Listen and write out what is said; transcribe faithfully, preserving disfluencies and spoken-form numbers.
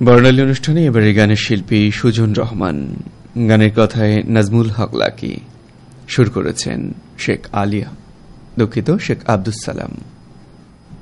বর্ণালী অনুষ্ঠানে এবারে গানের শিল্পী সুজন রহমান, গানের কথায় নাজমুল হক লাকি, সুর করেছেন শেখ আলিয়া, দুঃখিত শেখ আব্দুস সালাম।